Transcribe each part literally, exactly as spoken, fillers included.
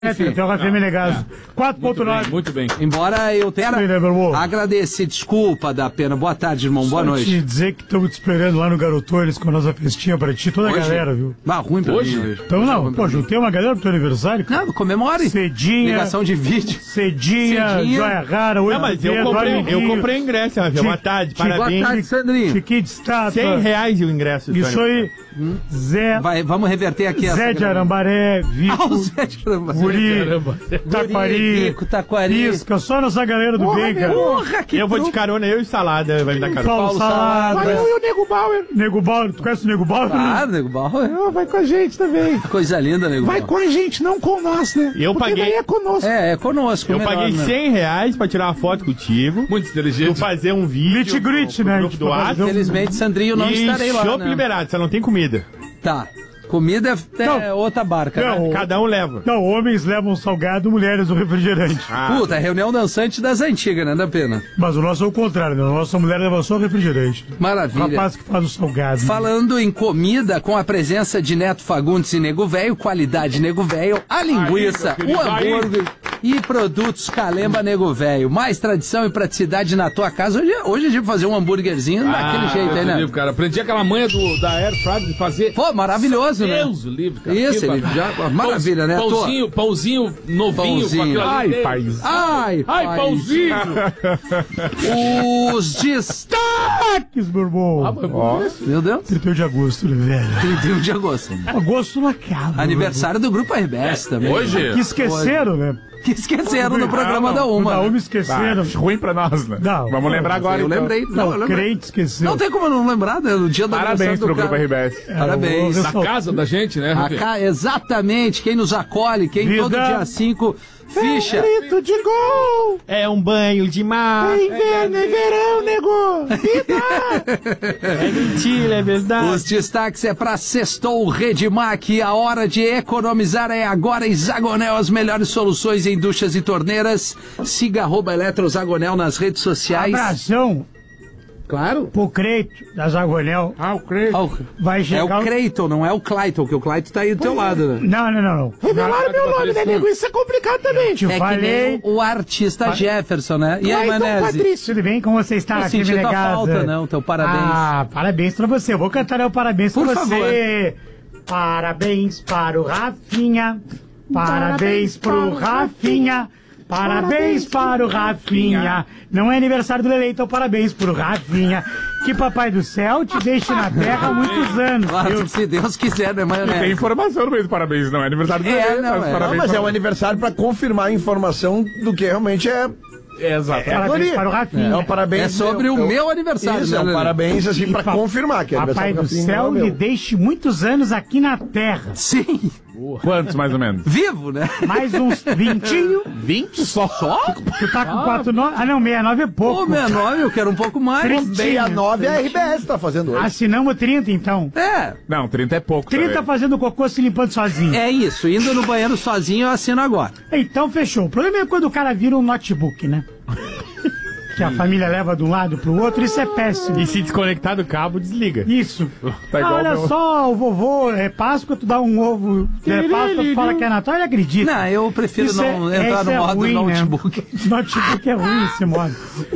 Enfim, tem o Rafinha Menegaso. quatro ponto nove. Muito bem. Embora eu tenha agradecer, desculpa da pena. Boa tarde, irmão. Boa Só noite. te dizer que estamos te esperando lá no Garotores com a nossa festinha pra ti, toda a Hoje? galera, viu? Ah, ruim pra Hoje? mim hoje. Então não, pô, juntei uma galera pro teu aniversário. Cara. Não, comemore. Cedinha. Ligação de vídeo. Cedinha, Cedinha. Joia Rara, oito Não, mas eu comprei, eu comprei ingresso, Rafael. Boa tarde, Boa parabéns. tarde, Sandrinho. Chiquinho de estátua. cem reais o ingresso. Isso aí. Hum? Zé. Vai, vamos reverter aqui essa. Zé de Arambaré, Ah, Vico, o Zé de Arambaré. Guri, Caramba. Taquari, Vico, Taquari. Pisca, só nossa galera do bem, cara. Porra, que Eu vou de truque. carona, eu e salada, vai me dar carona. Paulo Paulo Salada. Salada. Vai eu e o Nego Bauer. Nego Bauer, tu conhece o Nego Bauer? Ah, nego Bauer. Não, vai com a gente também. Coisa linda, nego Vai Bauer. com a gente, não com nós, né? Eu Porque paguei- daí é conosco. É, é conosco. Eu melhor, paguei né? cem reais pra tirar uma foto contigo. Muito Vou inteligente. fazer um vídeo. Meet and greet, pro né? grupo Tipo, do fazer WhatsApp. um- Infelizmente, Sandrinho, não E estarei lá, chopp né? liberado, só não tem comida. Tá. Comida é, é Não. outra barca, né? Não. Cada um leva. Não, homens levam salgado, mulheres o refrigerante. Ah, Puta, reunião dançante das antigas, né? Da pena. Mas o nosso é o contrário, né? A nossa mulher leva só o refrigerante. O Maravilha. rapaz que faz o salgado. Falando em comida, com a presença de Neto Fagundes e Nego Velho, qualidade Nego Velho, a linguiça, Aí, meu o querido, hambúrguer e produtos Calemba Nego Velho. Mais tradição e praticidade na tua casa. Hoje, hoje a gente vai fazer um hambúrguerzinho daquele jeito aí, né? Livro, cara. Aprendi aquela manha do, da Air Fryer de fazer. Pô, maravilhoso, né? Deus, o livro, cara. Isso, Que ele bacana. já- maravilha, né? Pãozinho, pãozinho novinho Pãozinho. com aquilo ali. Ai, dentro. paizinho. Ai, Ai, pai. pãozinho. Os destaques, Taques, meu irmão. Ah, mas bom, né? meu Deus, trinta e um de agosto, né, velho? trinta e um de agosto. Agosto não acaba. Aniversário do Grupo R B S também. Hoje? Que esqueceram, né? Que esqueceram no programa Ah, da não, Uma. Da Uma Ah, esqueceram. ruim pra nós, né? Não. Vamos lembrar agora, Eu então. lembrei. Não, eu Não, lembrei. crente esqueceu. Não tem como eu não lembrar, né? No dia do Parabéns aniversário pro do Grupo cara. R B S. É, Parabéns. eu Na vou- casa da gente, né, A Rafi? ca- Exatamente, quem nos acolhe, quem Vida. todo dia cinco ficha. Grito de gol! É um banho de mar. É inverno, é verão, nego! Vida! É mentira, é verdade. Os destaques é pra Sextou Redmac. A hora de economizar é agora. Hexagonel, as melhores soluções em duchas e torneiras. Siga arroba Eletrozagonel nas redes sociais. Abração Claro. pro Creito da Zagonel. Ah, o Creio. Ah, o- Vai É chegar. o Cleiton, não é o Clayton, que o Clayton tá aí do teu lado, né? Não, não, não, não. Revelaram meu nome, né, nego? Isso é complicado também. Te É que falei. nem o, o artista Jefferson, né? E aí, Clayton Manese? Patrício. Tudo bem? Como você está Não aqui, senti tua Menegaza? falta, não. Teu parabéns. Ah, parabéns pra você. Eu vou cantar o parabéns Por pra você. Parabéns para o Rafinha. Parabéns pro Rafinha. Parabéns para o Rafinha. Não é aniversário do Lele, então parabéns pro Rafinha. Que papai do céu te deixe na terra há muitos anos. Claro, viu? se Deus quiser, né, Tem Maionese? informação no meio do parabéns, não é aniversário do É, Lelê, não, mas é. Não, parabéns mas é pra- um aniversário pra confirmar a informação do que realmente é. Exato. É, Parabéns Guri. para o Rafinha. É um parabéns. É sobre o eu- meu aniversário, Isso, né, é um Lelê? parabéns assim E pra pa- confirmar que é Papai aniversário do Rafinha, céu não é lhe meu. deixe muitos anos aqui na terra. Sim. Quantos, mais ou menos? Vivo, né? Mais uns vintinho. vinte só? Só? Tu tá com quatro nove. Ah, não, sessenta e nove é Pô, pouco. menor, eu quero um pouco mais. Trinta. sessenta e nove a R B S tá fazendo hoje. Assinamos trinta, então. É, Não, trinta é pouco. trinta também. fazendo cocô se limpando sozinho. é isso. Indo no banheiro sozinho, eu assino agora. Então fechou. O problema é quando o cara vira um notebook, né? Que a família leva de um lado pro outro, isso é péssimo. E se desconectar do cabo, desliga. Isso. Tá Ah, igual olha meu- só, o vovô, é Páscoa, tu dá um ovo, é Páscoa, tu fala que é Natal, ele acredita. Não, eu prefiro Isso não é- entrar esse no é modo ruim, né? notebook. Notebook é ruim esse modo.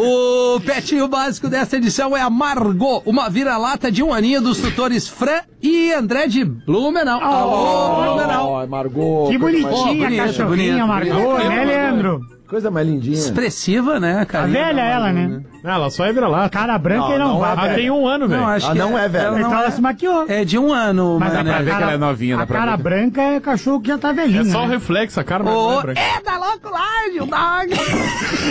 O petinho básico dessa edição é a Margot, uma vira-lata de um aninho dos tutores Fran e André de Blumenau. Alô, Blumenau. Ó, Margot. Que coisa mais- bonitinha, bonito, cachorrinha, bonito, Margot, bonito. né, Leandro? Coisa mais lindinha. Expressiva, né, cara? A velha ela, né? Não, ela só é vira-lata. Cara branca Não, e não, não vai. é Ela tem um ano, velho. Não, acho Ah, que não é, velho. ela Então não ela é, se maquiou. é de um ano, Mas né? a pra ver que ela é novinha, A dá pra cara ver. branca é cachorro que já tá velhinho. É só o né? reflexo, a cara não Ô, é branca. é da louco live, o dog.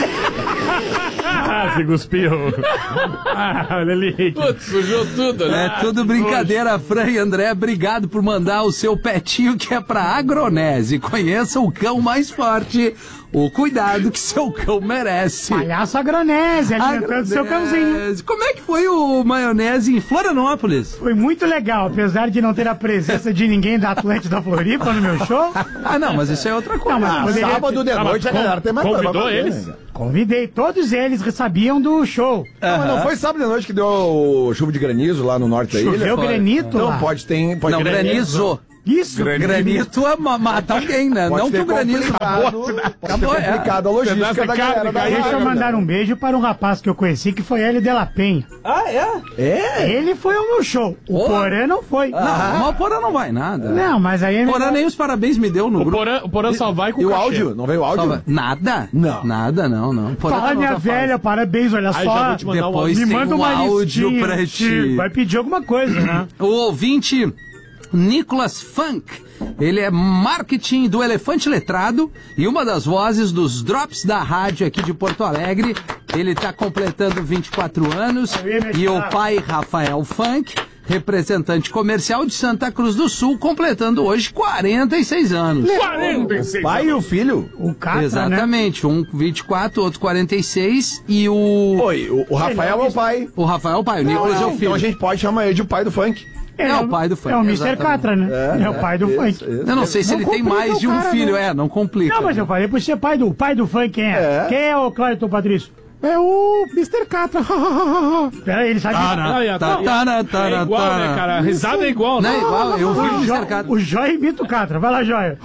Ah, se cuspiu. Ah, olha ali. Putz, sujou tudo, né? É tudo brincadeira, Fran e André. Obrigado por mandar o seu petinho que é pra Agronese. Conheça o cão mais forte, o cuidado que seu cão merece. Palhaço agronese, alimentando seu cãozinho. Agronese. Como é que foi o maionese em Florianópolis? Foi muito legal, apesar de não ter a presença de ninguém da Atlântida Floripa no meu show. Ah, não, mas isso é outra coisa. Não, mas Ah, poderia sábado de Ah, mas noite a con- galera tem mais coisa pra convidou fazer, eles? né? Convidei, todos eles sabiam do show. Não, mas não foi sábado de noite que deu chuva de granizo lá no norte da ilha? Choveu foi. granito Então lá. pode ter... Pode Não, ter- granizou. Isso. Granito é ma- mata alguém, né? Pode não que ter o granito... complicado, pode ter Acabou, é. complicado a logística Pedaço da de galera carne, da cara. Deixa eu rádio, mandar né? um beijo para um rapaz que eu conheci, que foi Hélio de la Penha. Ah, é? É? Ele foi ao meu show. O Oh. Porã não foi. Não, mas o Porã não vai nada. Não, mas aí é O Porã melhor- nem os parabéns me deu no O grupo. Porã, o Porã só vai com E o cachê. áudio? Não veio o Só áudio? vai- Nada? Não. Nada, não, não. Porã Fala, tá minha noutra velha, fase. parabéns, olha Aí já só. vou te mandar um Depois Me tem manda um uma áudio listinha, pra ti. Vai pedir alguma coisa, né? O ouvinte Nicolas Funk, ele é marketing do Elefante Letrado e uma das vozes dos drops da rádio aqui de Porto Alegre. Ele tá completando vinte e quatro anos. Eu ia me E o atirar. pai Rafael Funk, representante comercial de Santa Cruz do Sul, completando hoje quarenta e seis anos. quarenta e seis. Pai e o filho? O Catra, né? Exatamente, um vinte e quatro, outro quarenta e seis e o... Oi, o, o Rafael é o pai. O Rafael é o pai, o Nicolas é o filho. Então a gente pode chamar ele de pai do funk. É o pai do funk, É o mister exatamente. Catra, né? É, o pai do isso, funk. isso. Eu não sei se Não ele tem complica mais o de um cara, filho, né? é, não complica. Não, mas eu falei pra você, pai do, pai do funk, quem é? É. Quem é o Clayton Patrício? É o mister Catra. Peraí, ele sabe... Aí, ó, Tá, tá, tá, tá, É igual, tá. né, cara? A risada é igual, Não né? é igual, eu vi o O, mister Jo- Catra. o Joia imita o Catra. Vai lá, Joia.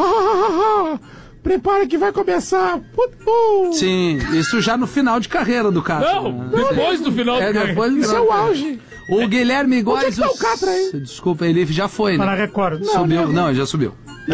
Prepara que vai começar futebol. Sim, isso já no final de carreira do Catra. Não, né? depois do final É, do depois do Isso é o auge. O Guilherme Góes... é que tá o Catra aí? Desculpa, ele já foi, Para a né? Record. Subiu, não, ele já subiu.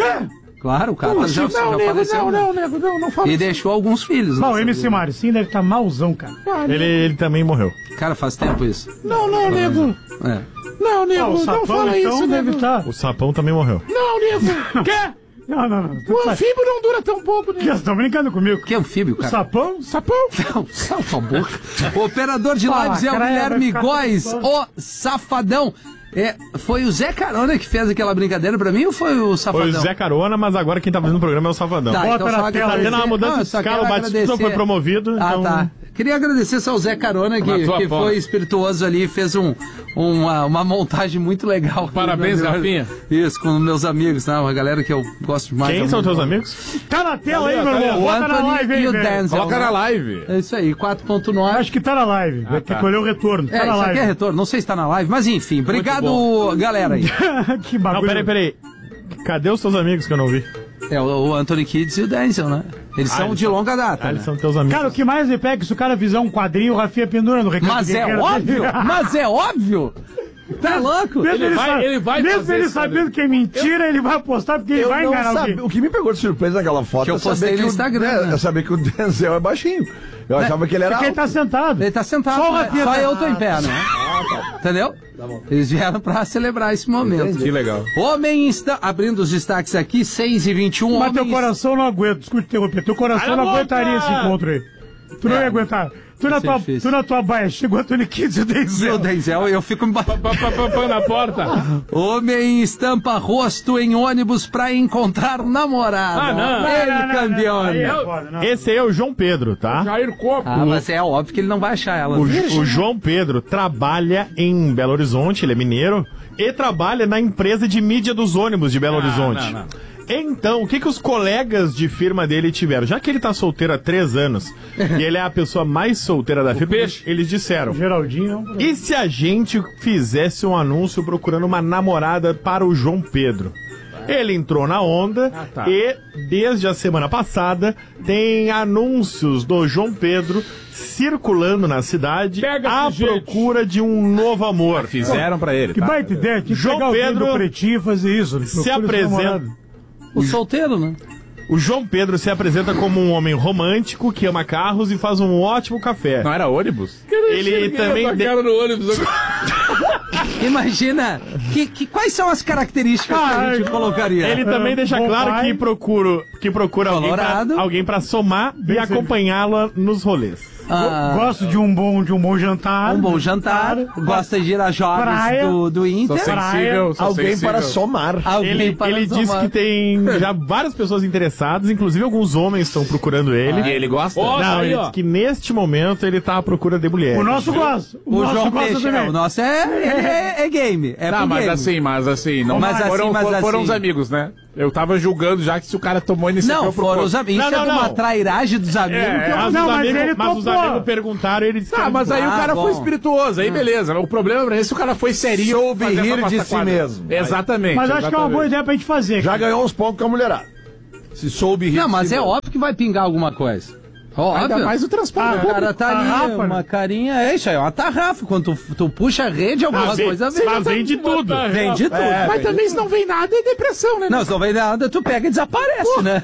Claro, o Catra Como já, assim? Não, já nego, faleceu. não, né? não, nego, não, não fala E assim. deixou alguns filhos. Bom, né? o M C Marcinho deve estar malzão, cara. Ah, Ele, ele também morreu. Cara, faz tempo isso. Não, não, nego. É. Não, Ah, nego, o não Sapão, fala então, isso, deve nego. estar... O Sapão também morreu. Não, nego. Quê? Não, não, não. O anfíbio não dura tão pouco, Vocês nego. estão brincando comigo? Que anfíbio, O cara? Sapão? Sapão? Não, cala a boca. O operador de Fala, lives é o cara, Guilherme vai ficar Góes, tudo o safadão. É, foi o Zé Carona que fez aquela brincadeira pra mim ou foi o Foi safadão? o Zé Carona, mas agora quem tá fazendo o programa é o Safadão. Tá, Bota então na só tela agradecer- aí. Tá tendo uma mudança Não, eu de só escala, quero o Batista agradecer- foi promovido. Ah, então... tá. Queria agradecer só ao Zé Carona que, Na tua que bola. foi espirituoso ali, fez um, uma, uma montagem muito legal. Parabéns, Rafinha. Isso, com meus amigos, né? Uma galera que eu gosto mais. Quem é são muito teus bom. amigos? Tá na tela aí, Ali, ó, meu tá ali, irmão. O Bota na Anthony live aí, e o velho. Denzel. Coloca né? na live. É isso aí, quatro ponto nove. Acho que tá na live. Vai ter tá. que olhar o retorno. É, Tá na isso aqui é live. retorno. Não sei se tá na live, mas enfim. Obrigado, galera aí. Que Não, bagulho. peraí, peraí. Cadê os teus amigos que eu não vi? É o, o Anthony Kids e o Denzel, né? Eles Ah, são eles de são- longa data. Ah, né? eles são teus amigos. Cara, o que mais me pega é que se o cara fizer um quadrinho, o Rafinha pendura no recado. Mas é óbvio! Mas é óbvio! Tá louco? Mesmo Ele ele, vai- sa- ele vai mesmo fazer ele esse sabendo quadrinho. que é mentira, ele vai apostar porque ele Eu vai não enganar sabe, alguém. o que me pegou de surpresa naquela foto Que eu é saber postei no que o- Instagram, é, né? é saber que o Denzel é baixinho. Eu achava que ele era Porque ele tá alto. sentado. Ele tá sentado. Só o né? Rafinha Só tá- eu tô em pé, né? Entendeu? Eles vieram pra celebrar esse momento. Que legal. Homem está. Abrindo os destaques aqui, seis e vinte e um. Mas teu homem coração não aguenta, desculpa te interromper, teu coração Cala não a aguentaria boca! esse encontro aí. Tu não É, ia aguentar. Tu na, vai ser tua, difícil. tu na tua baia, chegou Antônio Kids e o E o Denzel. Denzel, eu fico me batendo. Pá, pá, pá, pá, na porta. Homem estampa rosto em ônibus pra encontrar namorada. Ah, não. Ele Não, não, não, campeão. não, aí é foda, não. Esse aí é o João Pedro, tá? Jair Copo. Ah, mas é óbvio que ele não vai achar ela. O, o João Pedro trabalha em Belo Horizonte, ele é mineiro, e trabalha na empresa de mídia dos ônibus de Belo Ah, Horizonte. não, não. Então, o que, que os colegas de firma dele tiveram? Já que ele tá solteiro há três anos e ele é a pessoa mais solteira da firma, peixe. eles disseram: Geraldinho, não. e se a gente fizesse um anúncio procurando uma namorada para o João Pedro? Ele entrou na onda Ah, tá. e, desde a semana passada, tem anúncios do João Pedro circulando na cidade Pega à esse gente. procura de um novo amor. Fizeram pra ele, Que tá? baita ideia, tinha que João pegar alguém Pedro do Pretinho e fazer isso. Se Procura seu apresenta. namorado. O solteiro, né? O João Pedro se apresenta como um homem romântico que ama carros e faz um ótimo café. Não era ônibus? Ele também de- cara no ônibus. Imagina, que, que, quais são as características que a gente Ah, colocaria? Ele também Ah, deixa bom claro pai. que procura, que procura alguém pra, Colorado. alguém pra somar e acompanhá-la nos rolês. Ah, Gosto de um bom, de um bom jantar. um bom jantar, gosta de ir a jogos Praia. do, do Inter. Sou sensível, sou Alguém sensível. para somar. Alguém Ele, para ele disse somar. que tem já várias pessoas interessadas, inclusive alguns homens estão procurando ele. E ele gosta? Ó, Não, tá aí, ele ó. disse que neste momento ele tá à procura de mulher. O nosso gosta. O nosso João gosta Peixe, é, também. o nosso é, é, é game. É Não, pro mas game. assim, mas assim, não Mas assim, foram, mas foram assim. os amigos, né? Eu tava julgando já que se o cara tomou iniciativa Não, pro foram corpo. os amigos. Isso Não, é não, uma não. trairagem dos amigos. É, que eu- Mas, Não, os, mas amigos, ele mas os topou. amigos perguntaram e ele disse que Ah, era mas aí Ah, o cara bom. foi espirituoso, aí beleza. O problema é se o cara foi serinho. Soube fazer essa rir de pasta si quadra. mesmo. Exatamente. Mas acho que é uma boa exatamente. ideia pra gente fazer. Já cara. ganhou uns pontos com a mulherada. Se soube rir Não, de mas si é mesmo. óbvio que vai pingar alguma coisa. Óbvio. Ainda mais o transporte Ah, O público. cara tá ali, Tarrafa, uma né? carinha. É isso aí, é uma tarrafa. Quando tu, tu puxa a rede, alguma Mas vem- coisa vem. mas vem de tudo. Vem de tudo. Mas também se não vem nada é depressão, né? Não, se não vem nada, tu pega e desaparece, né?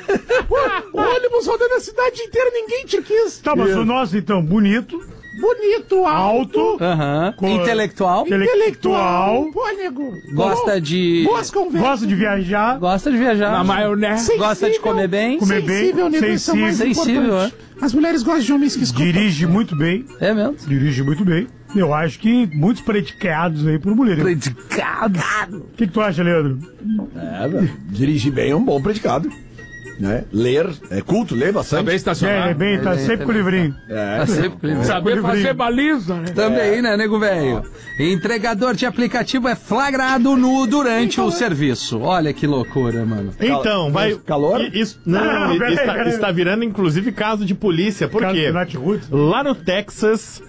O ônibus rodando a cidade inteira, ninguém te quis. Tá, mas o nosso, então, bonito, Bonito, alto, alto, Aham. Com- Intelectual. intelectual, Pô, nego. Gosta de. Boas conversas. gosta de viajar, Gosta de viajar. Na maionese. Gosta de comer bem. comer bem, Sensível, nego, isso é o mais sensível, Sensível, importante. As mulheres gostam de homens que escutam. dirige muito bem, É mesmo. dirige muito bem. Eu acho que muitos predicados aí por mulheres. Predicado. O que, que tu acha, Leandro? É, velho. Dirigir bem é um bom predicado. Né? Ler, é culto, ler bastante. Saber É, estacionar. ele é bem, tá Ele é sempre com o livrinho. Tá sempre com ele. Saber Com fazer livrinho. baliza, né? Também, né, nego velho? Entregador de aplicativo é flagrado nu durante o serviço. Olha que loucura, mano. Então, vai. calor? i- Isso, não, Não, i- peraí, está, peraí. está virando inclusive caso de polícia. Por Caso quê? do Nat Roots. Lá no Texas,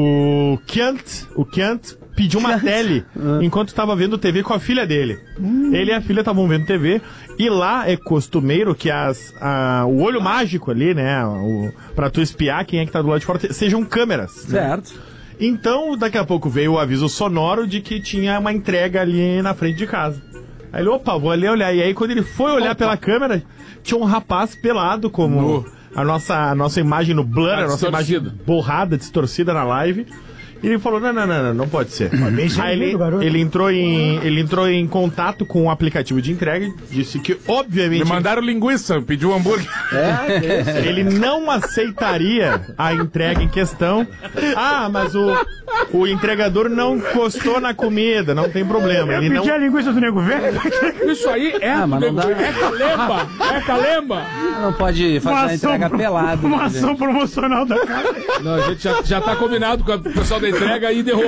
o Kent, o Kent pediu uma tele enquanto estava vendo T V com a filha dele. Ele e a filha estavam vendo T V e lá é costumeiro que as, a- o olho mágico ali, né, o, pra tu espiar quem é que tá do lado de fora, te- sejam câmeras. Certo. Então, daqui a pouco veio o aviso sonoro de que tinha uma entrega ali na frente de casa. Aí ele, opa, vou ali olhar. E aí, quando ele foi olhar pela câmera, tinha um rapaz pelado, como a nossa, a nossa imagem no blur, Tá a nossa imagem distorcida. borrada, distorcida na live. E ele falou, não, não, não, não, não pode ser. bem Aí servido, ele, garoto. ele, entrou em, ele entrou em contato com o aplicativo de entrega e disse que, obviamente, Me mandaram linguiça, pediu um hambúrguer. ele não aceitaria a entrega em questão. Ah, mas o, o entregador não encostou na comida, não tem problema. Eu Ele não... pedi a linguiça do nego velho. Isso aí é, Ah, mas não dá. é calemba, é calemba. Não pode fazer a entrega pro- pelada. Uma né, ação gente? promocional da casa. Não, a gente já, já tá combinado com o pessoal da entrega e derruba.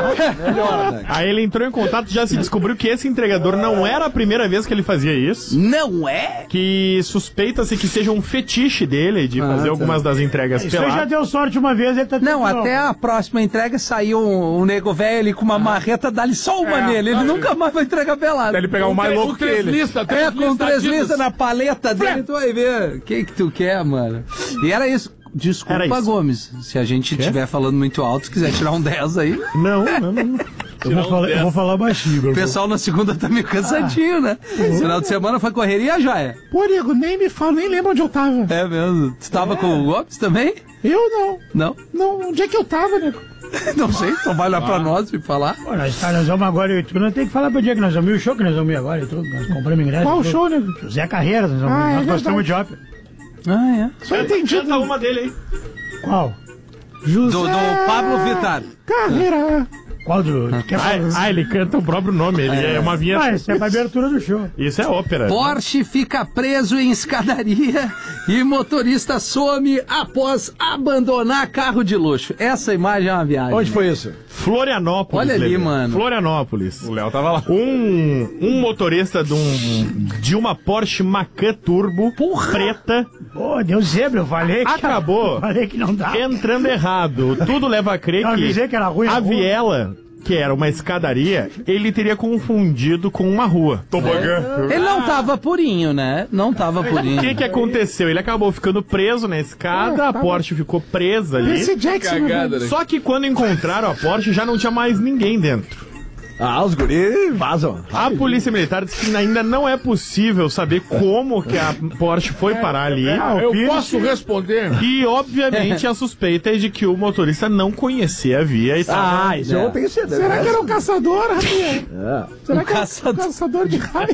Aí ele entrou em contato e já se descobriu que esse entregador não era a primeira vez que ele fazia isso. Não é? Que suspeita-se que seja um fetiche dele de fazer tá. algumas das entregas Isso aí já peladas. deu sorte uma vez, ele tá Não, tranquilo. até a próxima entrega saiu um, um nego velho ali com uma marreta, dá-lhe só uma nele. Ele nunca mais vai entregar pelado. Ele pegar o mais louco que ele. Lista, É, com três listas. listas na paleta dele, tu vai ver. O que que tu quer, mano? E era isso. Desculpa, Era isso. Gomes. Se a gente estiver falando muito alto, se quiser tirar um dez aí. Não, não, não. Eu vou, falar, eu vou falar baixinho, meu O irmão. pessoal na segunda tá meio cansadinho, né? Final de semana foi correria, Joia? Pô, nego, nem me fala, nem lembro onde eu tava. É mesmo. Tu tava com o Gomes também? Eu não. Não? Não, onde é que eu tava, nego? Não sei, então vai lá pra nós e falar. Pô, nós, tá, nós vamos agora, eu e tu, nós temos que falar pro dia que nós vamos ir, o show que nós vamos ir agora e tudo. Nós compramos ingresso. Qual e tudo. show, nego? José Carreiras, nós, vamos, Ah, é nós gostamos de verdade. ópera. Ah, é. Só entendi. Canta uma dele aí. Qual? Do, do Pablo Vittar. Carreira. Qual do... Quer Ah, falar? ah, ele canta o próprio nome, ele é, uma vinheta. Ah, isso é pra abertura do show. Isso é ópera. Porsche fica preso em escadaria e motorista some após abandonar carro de luxo. Essa imagem é uma viagem. Onde foi isso? Florianópolis. Olha ali, Lelê. mano. Florianópolis. O Léo tava lá. Um, um motorista de, um, de uma Porsche Macan Turbo preta Pô, deu zebra, eu falei que... Acabou. Eu falei que não dá. entrando errado. Tudo leva a crer Eu avisei que era ruim a a rua. viela, que era uma escadaria, ele teria confundido com uma rua. Tobogã. Ele não tava purinho, né? Não tava O purinho. que que aconteceu? Ele acabou ficando preso na escada, a Porsche ficou presa ali. Esse Jackson, Cagada, né? Só que quando encontraram a Porsche, já não tinha mais ninguém dentro. Ah, os guris vazam. A polícia militar disse que ainda não é possível saber como que a Porsche foi parar ali. eu posso responder? E, obviamente, a suspeita é de que o motorista não conhecia a via e tava... Ah, isso eu tenho certeza. Será que era um caçador, Rafinha? Será Um que era caçador. um caçador de raio?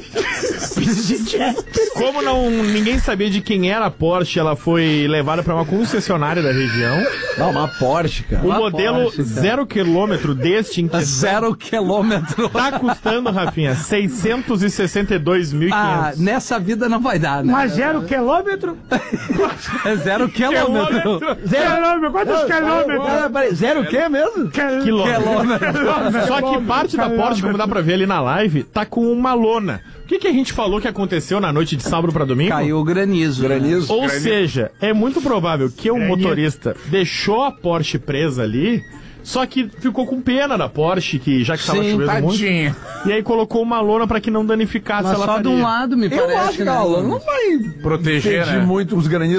Como não, ninguém sabia de quem era a Porsche, ela foi levada para uma concessionária da região. Não, uma Porsche, cara. O Uma modelo Porsche, cara. zero quilômetro deste em que Zero quilômetro. quilômetro. Tá custando, Rafinha, seiscentos e sessenta e dois mil e Ah, quinhentos. nessa vida não vai dar, né? Mas zero quilômetro? É zero quilômetro. Zero quilômetro? Quantos quilômetros? Peraí, peraí, zero o quê mesmo? Quilômetro. Só que parte da Porsche, como dá pra ver ali na live, tá com uma lona. O que, que a gente falou que aconteceu na noite de sábado pra domingo? Caiu o granizo. Granizo. Ou seja, é muito provável que o motorista deixou a Porsche presa ali, só que ficou com pena da Porsche, que já que tava Sim, chovendo muito, tadinho. e aí colocou uma lona pra que não danificasse Mas a só de lataria. um lado, me Eu parece. acho que né? a aula não vai Proteger, impedir né? muito os granizos